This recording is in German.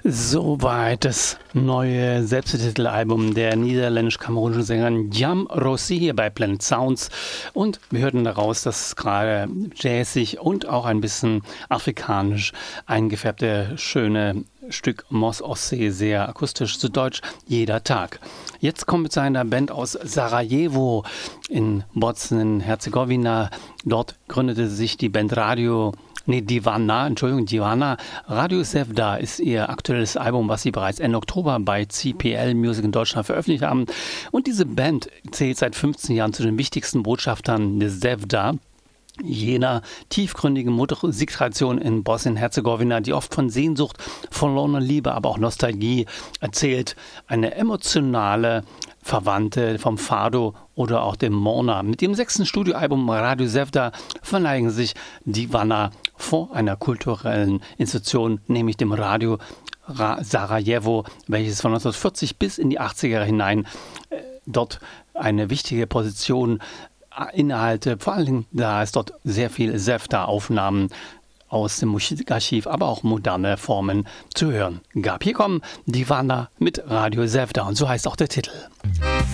Soweit das neue Selbsttitelalbum der niederländisch-kamerunischen Sängerin Jam Rossi hier bei Planet Sounds. Und wir hörten daraus, dass gerade jazzig und auch ein bisschen afrikanisch eingefärbte schöne Stück Mos Ostsee, sehr akustisch, zu Deutsch Jeder Tag. Jetzt kommt mit seiner Band aus Sarajevo in Bosnien-Herzegowina. Dort gründete sich die Band Divana. Radio Zvezda ist ihr aktuelles Album, was sie bereits Ende Oktober bei CPL Music in Deutschland veröffentlicht haben. Und diese Band zählt seit 15 Jahren zu den wichtigsten Botschaftern des Zvezda, jener tiefgründigen Musiktradition in Bosnien-Herzegowina, die oft von Sehnsucht, verlorener Liebe, aber auch Nostalgie erzählt. Eine emotionale Verwandte vom Fado oder auch dem Morna. Mit dem 6. Studioalbum Radio Zvezda verneigen sich Divana vor einer kulturellen Institution, nämlich dem Radio Sarajevo, welches von 1940 bis in die 80er hinein dort eine wichtige Position innehalte. Vor allem, da es dort sehr viel Zvezda-Aufnahmen aus dem Musikarchiv, aber auch moderne Formen zu hören gab. Hier kommen Divana mit Radio Zvezda und so heißt auch der Titel.